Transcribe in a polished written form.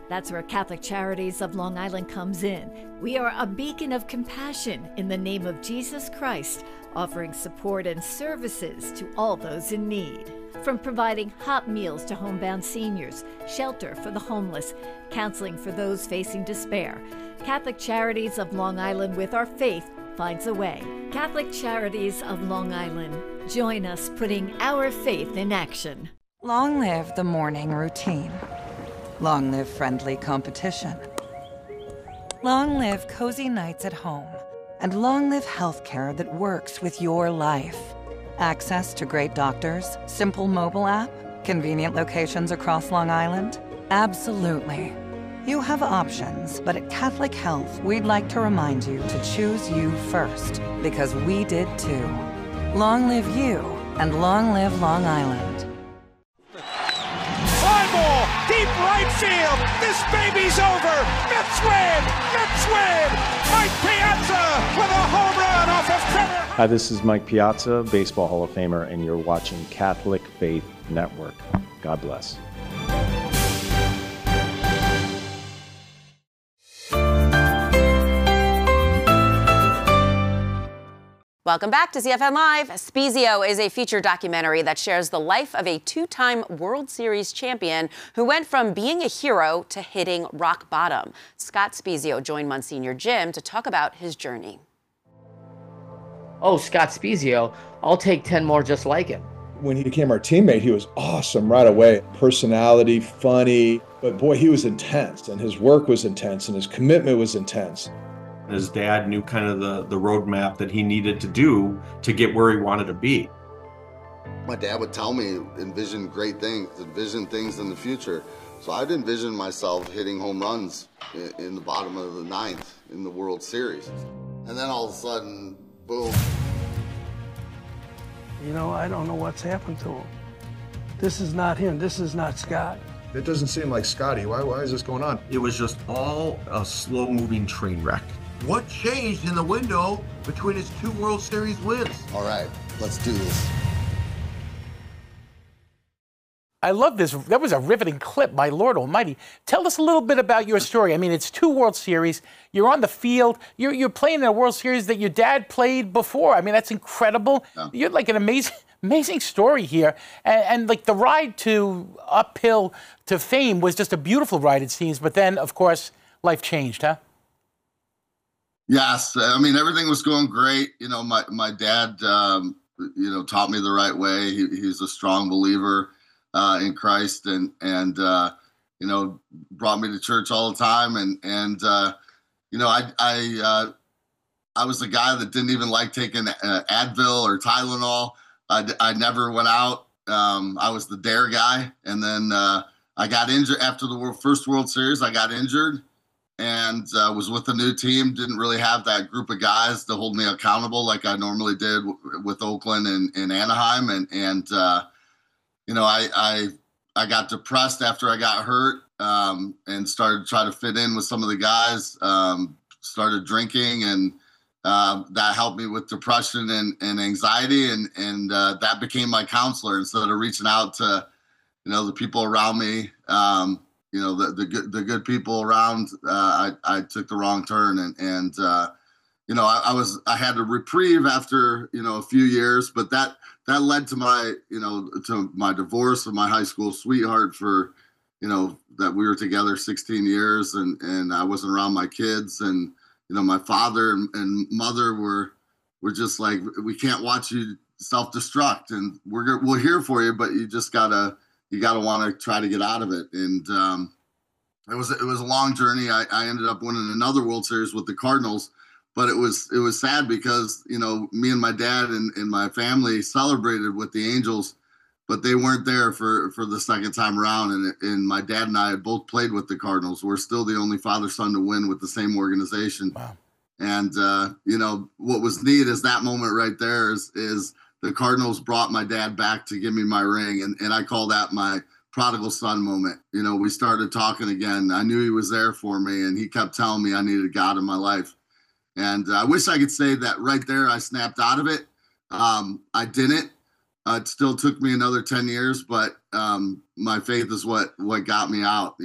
That's where Catholic Charities of Long Island comes in. We are a beacon of compassion in the name of Jesus Christ, offering support and services to all those in need. From providing hot meals to homebound seniors, shelter for the homeless, counseling for those facing despair, Catholic Charities of Long Island, with our faith, finds a way. Catholic Charities of Long Island. Join us putting our faith in action. Long live the morning routine. Long live friendly competition. Long live cozy nights at home. And long live healthcare that works with your life. Access to great doctors, simple mobile app, convenient locations across Long Island? Absolutely. You have options, but at Catholic Health, we'd like to remind you to choose you first, because we did too. Long live you, and long live Long Island. Fly ball, deep right field. This baby's over. Mets win. Mets win. Mike Piazza with a home run off of Trevor. Hi, this is Mike Piazza, Baseball Hall of Famer, and you're watching Catholic Faith Network. God bless. Welcome back to CFN Live. Spiezio is a feature documentary that shares the life of a two-time World Series champion who went from being a hero to hitting rock bottom. Scott Spiezio joined Monsignor Jim to talk about his journey. Oh, Scott Spiezio, I'll take 10 more just like him. When he became our teammate, he was awesome right away. Personality, funny, but boy, he was intense, and his work was intense, and his commitment was intense. His dad knew kind of the roadmap that he needed to do to get where he wanted to be. My dad would tell me, envision great things, envision things in the future. So I'd envision myself hitting home runs in the bottom of the ninth in the World Series. And then all of a sudden, boom. You know, I don't know what's happened to him. This is not him. This is not Scott. It doesn't seem like Scotty. Why is this going on? It was just all a slow-moving train wreck. What changed in the window between his 2 World Series wins? All right, let's do this. I love this. That was a riveting clip, my Lord Almighty. Tell us a little bit about your story. I mean, it's 2 World Series. You're on the field. You're playing in a World Series that your dad played before. I mean, that's incredible. Yeah. You're like an amazing story here. And like the ride to uphill to fame was just a beautiful ride, it seems. But then, of course, life changed, huh? Yes, I mean, everything was going great. You know, my dad, taught me the right way. He's a strong believer in Christ, and brought me to church all the time. And I was the guy that didn't even like taking Advil or Tylenol. I never went out. I was the dare guy. And then I got injured after the first World Series. I got injured. And was with a new team, didn't really have that group of guys to hold me accountable like I normally did with Oakland and Anaheim. I got depressed after I got hurt and started to try to fit in with some of the guys, started drinking, and that helped me with depression and anxiety. And that became my counselor instead of reaching out to, the people around me. The good people around, I took the wrong turn, I had a reprieve after, a few years, but that led to my divorce with my high school sweetheart for, that we were together 16 years and I wasn't around my kids, and, my father and mother were just like, we can't watch you self-destruct, and we're here for you, but you just gotta want to try to get out of it. And it was a long journey. I ended up winning another World Series with the Cardinals, but it was sad because, me and my dad and my family celebrated with the Angels, but they weren't there for the second time around. And my dad and I had both played with the Cardinals. We're still the only father-son to win with the same organization. Wow. And, what was neat is that moment right there is the Cardinals brought my dad back to give me my ring. And I call that my prodigal son moment. We started talking again. I knew he was there for me, and he kept telling me I needed God in my life. And I wish I could say that right there I snapped out of it. I didn't. It still took me another 10 years, but my faith is what got me out.